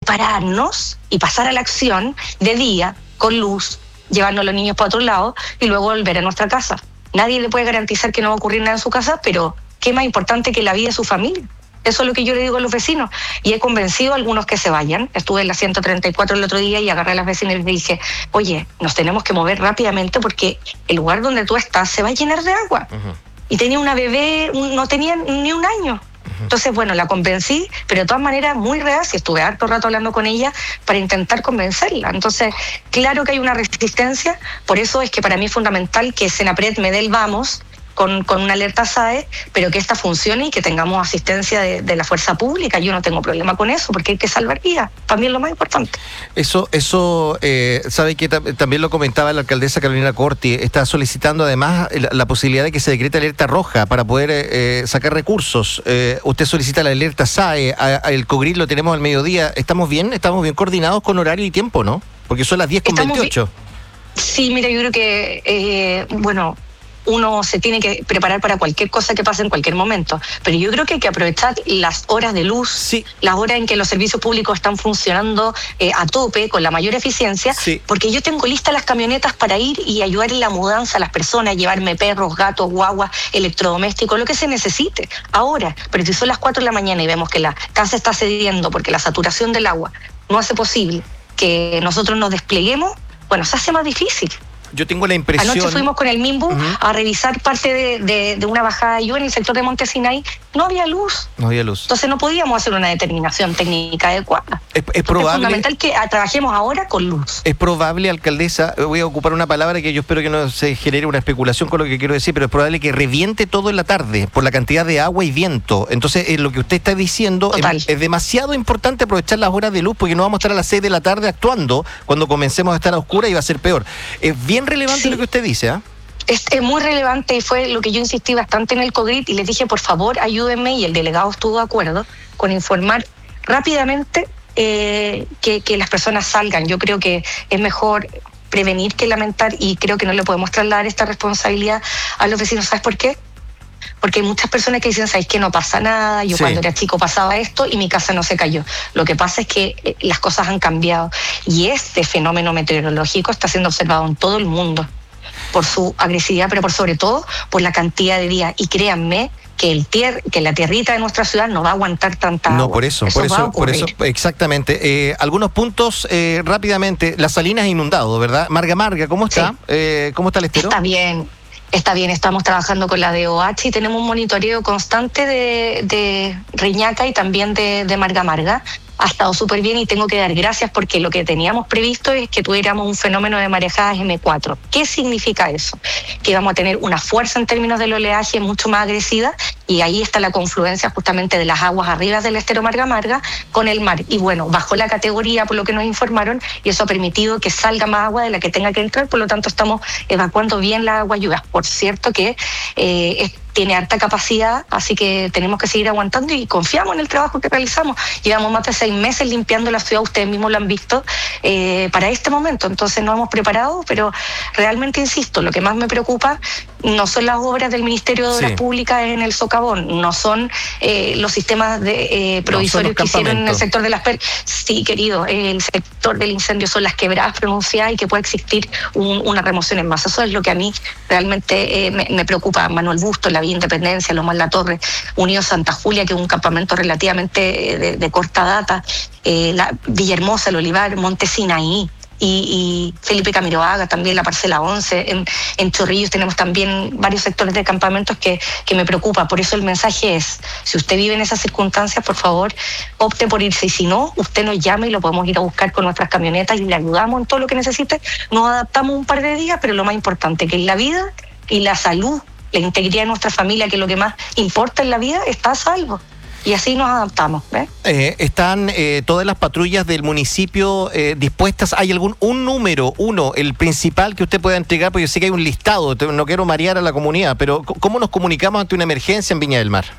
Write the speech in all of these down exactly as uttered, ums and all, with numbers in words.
prepararnos y pasar a la acción de día, con luz, llevarnos a los niños para otro lado y luego volver a nuestra casa. Nadie le puede garantizar que no va a ocurrir nada en su casa, pero qué más importante que la vida de su familia. Eso es lo que yo le digo a los vecinos. Y he convencido a algunos que se vayan. Estuve en la ciento treinta y cuatro el otro día y agarré a las vecinas y les dije, oye, nos tenemos que mover rápidamente porque el lugar donde tú estás se va a llenar de agua. Uh-huh. Y tenía una bebé, no tenía ni un año. Uh-huh. Entonces, bueno, la convencí, pero de todas maneras muy reacia. Estuve harto rato hablando con ella para intentar convencerla. Entonces, claro que hay una resistencia. Por eso es que para mí es fundamental que Senapred me dé el vamos Con, con una alerta S A E, pero que esta funcione y que tengamos asistencia de, de la fuerza pública. Yo no tengo problema con eso, porque hay que salvar vidas, también lo más importante. Eso, eso eh, sabe que t- también lo comentaba la alcaldesa Carolina Corti, está solicitando además la, la posibilidad de que se decrete alerta roja para poder eh, sacar recursos. Eh, usted solicita la alerta S A E, a, a el COGRID lo tenemos al mediodía. ¿Estamos bien? ¿Estamos bien coordinados con horario y tiempo, no? Porque son las diez con veintiocho. Bi- sí, mira, yo creo que, eh, bueno... uno se tiene que preparar para cualquier cosa que pase en cualquier momento, pero yo creo que hay que aprovechar las horas de luz, sí. las horas en que los servicios públicos están funcionando eh, a tope, con la mayor eficiencia, sí. porque yo tengo listas las camionetas para ir y ayudar en la mudanza a las personas, llevarme perros, gatos, guaguas, electrodomésticos, lo que se necesite, ahora. Pero si son las cuatro de la mañana y vemos que la casa está cediendo porque la saturación del agua no hace posible que nosotros nos despleguemos, bueno, se hace más difícil. Yo tengo la impresión... Anoche fuimos con el MIMBU uh-huh. a revisar parte de, de, de una bajada de lluvia en el sector de Monte Sinaí. No había luz. No había luz. Entonces no podíamos hacer una determinación técnica adecuada. Es, es probable... Es fundamental que trabajemos ahora con luz. Es probable, alcaldesa, voy a ocupar una palabra que yo espero que no se genere una especulación con lo que quiero decir, pero es probable que reviente todo en la tarde por la cantidad de agua y viento. Entonces, eh, lo que usted está diciendo es, es demasiado importante aprovechar las horas de luz porque no vamos a estar a las seis de la tarde actuando cuando comencemos a estar a oscura y va a ser peor. Es bien relevante sí. lo que usted dice, ¿ah? ¿eh? Es, es muy relevante y fue lo que yo insistí bastante en el COGRID y les dije, por favor, ayúdenme, y el delegado estuvo de acuerdo con informar rápidamente eh, que, que las personas salgan. Yo creo que es mejor prevenir que lamentar y creo que no le podemos trasladar esta responsabilidad a los vecinos. ¿Sabes por qué? Porque hay muchas personas que dicen, ¿sabes qué? No pasa nada, yo sí. cuando era chico pasaba esto y mi casa no se cayó. Lo que pasa es que eh, las cosas han cambiado y este fenómeno meteorológico está siendo observado en todo el mundo por su agresividad, pero por sobre todo por la cantidad de días. Y créanme que el tier, que la tierrita de nuestra ciudad no va a aguantar tanta agua. No, por eso, eso por eso, por eso, exactamente. Eh, algunos puntos eh, rápidamente. Las Salinas inundado, ¿verdad? Marga Marga, ¿cómo está? Sí. Eh, ¿Cómo está el estero? Está bien. Está bien, estamos trabajando con la D O H y tenemos un monitoreo constante de, de Reñaca y también de, de Marga Marga. Ha estado súper bien y tengo que dar gracias porque lo que teníamos previsto es que tuviéramos un fenómeno de marejadas eme cuatro. ¿Qué significa eso? Que vamos a tener una fuerza en términos del oleaje mucho más agresiva y ahí está la confluencia justamente de las aguas arriba del estero Marga Marga con el mar. Y bueno, bajó la categoría por lo que nos informaron y eso ha permitido que salga más agua de la que tenga que entrar, por lo tanto estamos evacuando bien la agua lluvia. Por cierto que eh, es tiene harta capacidad, así que tenemos que seguir aguantando y confiamos en el trabajo que realizamos. Llevamos más de seis meses limpiando la ciudad, ustedes mismos lo han visto, eh, para este momento, entonces nos hemos preparado, pero realmente, insisto, lo que más me preocupa no son las obras del Ministerio de Obras sí. Públicas en el socavón, no son eh, los sistemas de eh, provisorios no, que hicieron en el sector de las per... Sí, querido, el sector del incendio son las quebradas pronunciadas y que puede existir un, una remoción en masa. Eso es lo que a mí realmente eh, me, me preocupa. Manuel Busto, la Vía Independencia, Lomar La Torre, Unido Santa Julia, que es un campamento relativamente de, de corta data, eh, la Villahermosa, el Olivar, Monte Sinaí, y, y Felipe Camiroaga, también la parcela once, en, en Chorrillos tenemos también varios sectores de campamentos que, que me preocupa. Por eso el mensaje es, si usted vive en esas circunstancias, por favor, opte por irse, y si no, usted nos llama y lo podemos ir a buscar con nuestras camionetas y le ayudamos en todo lo que necesite. Nos adaptamos un par de días, pero lo más importante, que la vida y la salud, la integridad de nuestra familia, que es lo que más importa en la vida, está a salvo. Y así nos adaptamos. ¿eh? Eh, ¿Están eh, todas las patrullas del municipio eh, dispuestas? ¿Hay algún un número, uno, el principal que usted pueda entregar? Porque yo sé que hay un listado, no quiero marear a la comunidad, pero ¿cómo nos comunicamos ante una emergencia en Viña del Mar?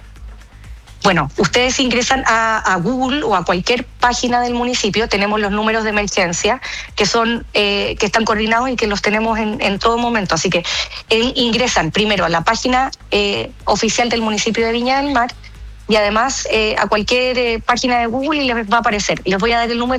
Bueno, ustedes ingresan a, a Google o a cualquier página del municipio, tenemos los números de emergencia que son eh, que están coordinados y que los tenemos en, en todo momento. Así que eh, ingresan primero a la página eh, oficial del municipio de Viña del Mar y además eh, a cualquier eh, página de Google y les va a aparecer. Les voy a dar el número